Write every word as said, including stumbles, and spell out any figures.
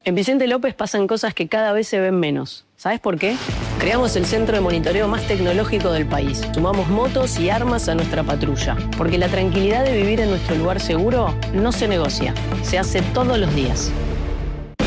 En Vicente López pasan cosas que cada vez se ven menos. ¿Sabes por qué? Creamos el centro de monitoreo más tecnológico del país. Sumamos motos y armas a nuestra patrulla. Porque la tranquilidad de vivir en nuestro lugar seguro no se negocia. Se hace todos los días.